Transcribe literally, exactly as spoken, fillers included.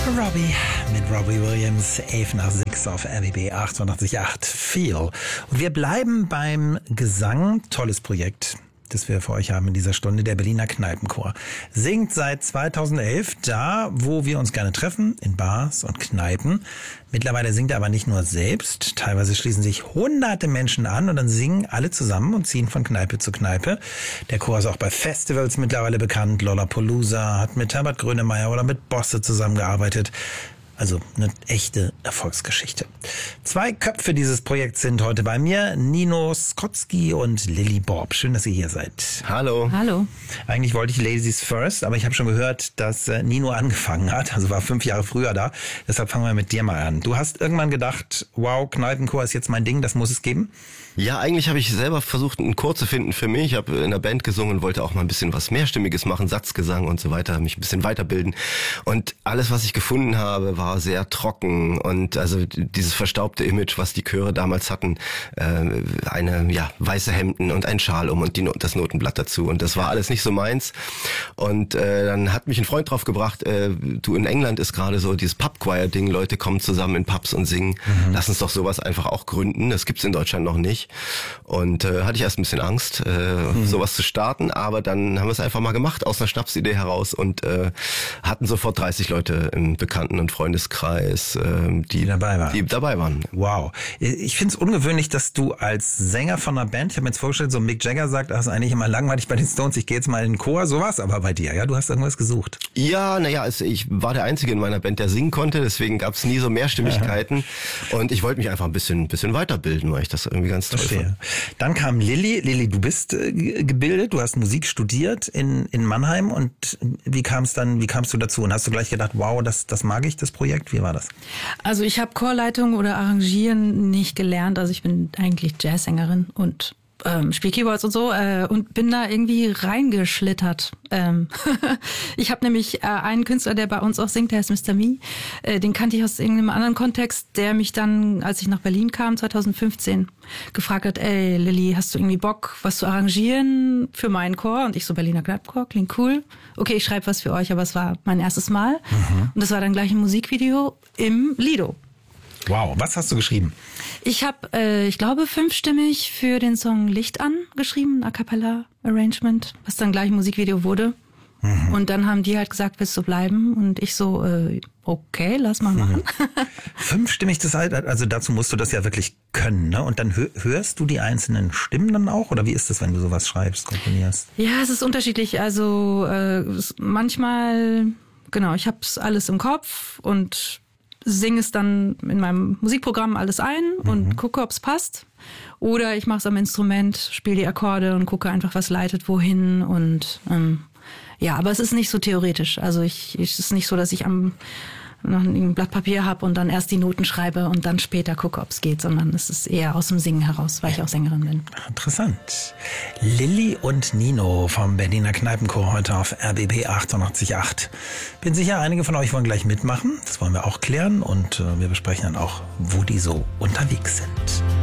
Robbie mit Robbie Williams, elf nach sechs auf R B B achtundachtzig Komma acht Feel. Und wir bleiben beim Gesang. Tolles Projekt, das wir für euch haben in dieser Stunde. Der Berliner Kneipenchor singt seit zweitausendelf da, wo wir uns gerne treffen, in Bars und Kneipen. Mittlerweile singt er aber nicht nur selbst. Teilweise schließen sich hunderte Menschen an und dann singen alle zusammen und ziehen von Kneipe zu Kneipe. Der Chor ist auch bei Festivals mittlerweile bekannt. Lollapalooza, hat mit Herbert Grönemeyer oder mit Bosse zusammengearbeitet. Also eine echte Erfolgsgeschichte. Zwei Köpfe dieses Projekts sind heute bei mir, Nino Skotsky und Lilly Borb. Schön, dass ihr hier seid. Hallo. Hallo. Eigentlich wollte ich Ladies First, aber ich habe schon gehört, dass Nino angefangen hat, also war fünf Jahre früher da. Deshalb fangen wir mit dir mal an. Du hast irgendwann gedacht, wow, Kneipenchor ist jetzt mein Ding, das muss es geben? Ja, eigentlich habe ich selber versucht, einen Chor zu finden für mich. Ich habe in einer Band gesungen, wollte auch mal ein bisschen was Mehrstimmiges machen, Satzgesang und so weiter, mich ein bisschen weiterbilden. Und alles, was ich gefunden habe, war sehr trocken und also dieses verstaubte Image, was die Chöre damals hatten, äh, eine ja weiße Hemden und ein Schal um und die, das Notenblatt dazu. Und das war alles nicht so meins. Und äh, dann hat mich ein Freund drauf gebracht, äh, du, in England ist gerade so dieses Pub-Choir-Ding, Leute kommen zusammen in Pubs und singen. Mhm. Lass uns doch sowas einfach auch gründen. Das gibt's in Deutschland noch nicht. Und äh, hatte ich erst ein bisschen Angst, äh, mhm. sowas zu starten, aber dann haben wir es einfach mal gemacht, aus einer Schnapsidee heraus und äh, hatten sofort dreißig Leute im Bekannten- und Freundeskreis, äh, die, die dabei waren. Die dabei waren. Wow. Ich finde es ungewöhnlich, dass du als Sänger von einer Band, ich habe mir jetzt vorgestellt, so Mick Jagger sagt, das ist eigentlich immer langweilig bei den Stones, ich gehe jetzt mal in den Chor, sowas, aber bei dir, ja, du hast irgendwas gesucht. Ja, naja, also ich war der Einzige in meiner Band, der singen konnte, deswegen gab es nie so Mehrstimmigkeiten ja. Und ich wollte mich einfach ein bisschen, ein bisschen weiterbilden, weil ich das irgendwie ganz toll Verstehe. Fand. Dann kam Lilly. Lilly, du bist äh, gebildet, du hast Musik studiert in, in Mannheim und wie kam es dann, wie kamst du dazu und hast du gleich gedacht, wow, das, das mag ich, das Projekt, wie war das? Also ich habe Chorleitung oder Arrangieren nicht gelernt, also ich bin eigentlich Jazzsängerin und ähm, spiele Keyboards und so äh, und bin da irgendwie reingeschlittert. Ähm ich habe nämlich äh, einen Künstler, der bei uns auch singt, der heißt Mister Me. Äh, den kannte ich aus irgendeinem anderen Kontext, der mich dann, als ich nach Berlin kam, zweitausendfünfzehn, gefragt hat, ey Lilly, hast du irgendwie Bock, was zu arrangieren für meinen Chor? Und ich so, Berliner Kneipenchor, klingt cool. Okay, ich schreibe was für euch, aber es war mein erstes Mal. Mhm. Und das war dann gleich ein Musikvideo im Lido. Wow, was hast du geschrieben? Ich habe, äh, ich glaube, fünfstimmig für den Song Licht an geschrieben, A Cappella Arrangement, was dann gleich ein Musikvideo wurde. Mhm. Und dann haben die halt gesagt, willst du bleiben? Und ich so, äh, okay, lass mal machen. Mhm. Fünfstimmig, das halt, also dazu musst du das ja wirklich können, ne? Und dann hör, hörst du die einzelnen Stimmen dann auch? Oder wie ist das, wenn du sowas schreibst, komponierst? Ja, es ist unterschiedlich. Also äh, manchmal, genau, ich habe es alles im Kopf und singe es dann in meinem Musikprogramm alles ein und mhm. gucke, ob es passt. Oder ich mache es am Instrument, spiele die Akkorde und gucke einfach, was leitet wohin. Und ähm, ja, aber es ist nicht so theoretisch. Also ich, es ist nicht so, dass ich am noch ein Blatt Papier habe und dann erst die Noten schreibe und dann später gucke, ob es geht, sondern es ist eher aus dem Singen heraus, weil ich auch Sängerin bin. Interessant. Lilly und Nino vom Berliner Kneipenchor heute auf R B B achtundachtzig Komma acht. Bin sicher, einige von euch wollen gleich mitmachen. Das wollen wir auch klären und äh, wir besprechen dann auch, wo die so unterwegs sind.